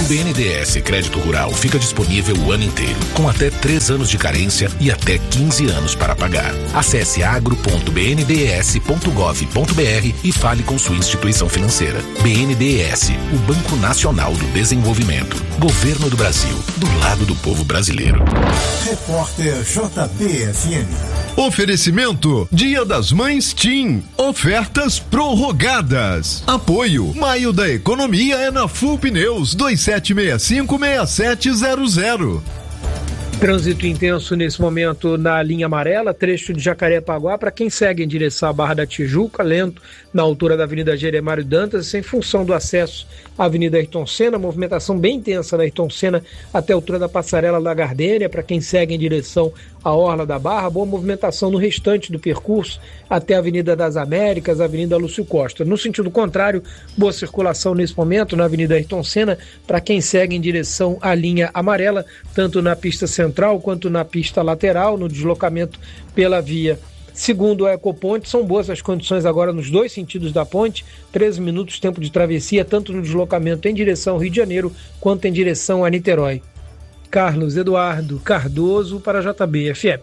O BNDES Crédito Rural fica disponível o ano inteiro, com até 3 anos de carência e até 15 anos para pagar. Acesse agro.bndes.gov.br e fale com sua instituição financeira. BNDES, o Banco Nacional do Desenvolvimento. Governo do Brasil, do lado do povo brasileiro. Repórter JBFM. Oferecimento Dia das Mães TIM. Ofertas prorrogadas. Apoio Maio da Economia é na Full Pneus 2765-6700. Trânsito intenso nesse momento na linha amarela, trecho de Jacarepaguá, para quem segue em direção à Barra da Tijuca, lento na altura da Avenida Jeremário Dantas, sem função do acesso à Avenida Ayrton Senna, movimentação bem intensa na Ayrton Senna até a altura da Passarela da Gardênia, para quem segue em direção à Orla da Barra, boa movimentação no restante do percurso até a Avenida das Américas, Avenida Lúcio Costa. No sentido contrário, boa circulação nesse momento na Avenida Ayrton Senna, para quem segue em direção à linha amarela, tanto na pista central quanto na pista lateral, no deslocamento pela via. Segundo a Ecoponte, são boas as condições agora nos dois sentidos da ponte, 13 minutos tempo de travessia, tanto no deslocamento em direção ao Rio de Janeiro, quanto em direção a Niterói. Carlos Eduardo Cardoso para JBFM.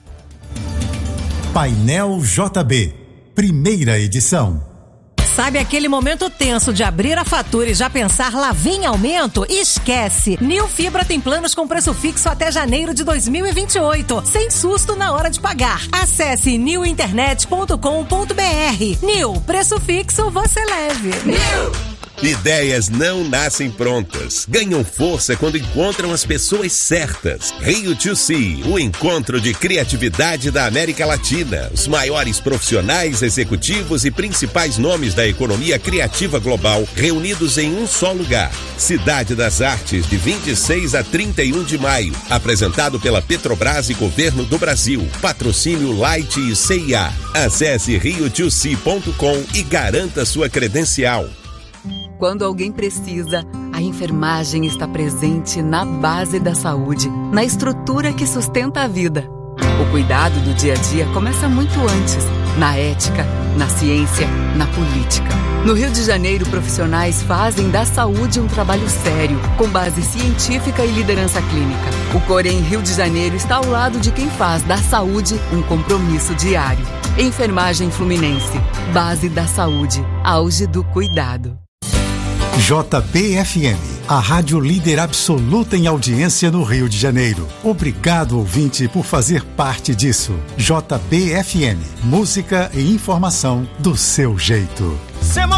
Painel JB, primeira edição. Sabe aquele momento tenso de abrir a fatura e já pensar lá vem aumento? Esquece! Nil Fibra tem planos com preço fixo até janeiro de 2028, sem susto na hora de pagar. Acesse nilinternet.com.br. Nil, preço fixo você leve. Nil! Ideias não nascem prontas, ganham força quando encontram as pessoas certas. Rio to See, o encontro de criatividade da América Latina. Os maiores profissionais, executivos e principais nomes da economia criativa global reunidos em um só lugar. Cidade das Artes, de 26 a 31 de maio. Apresentado pela Petrobras e Governo do Brasil. Patrocínio Light e CIA. Acesse riotosea.com e garanta sua credencial. Quando alguém precisa, a enfermagem está presente na base da saúde, na estrutura que sustenta a vida. O cuidado do dia a dia começa muito antes, na ética, na ciência, na política. No Rio de Janeiro, profissionais fazem da saúde um trabalho sério, com base científica e liderança clínica. O Corém Rio de Janeiro está ao lado de quem faz da saúde um compromisso diário. Enfermagem Fluminense, base da saúde, auge do cuidado. JBFM, a rádio líder absoluta em audiência no Rio de Janeiro. Obrigado, ouvinte, por fazer parte disso. JBFM, música e informação do seu jeito.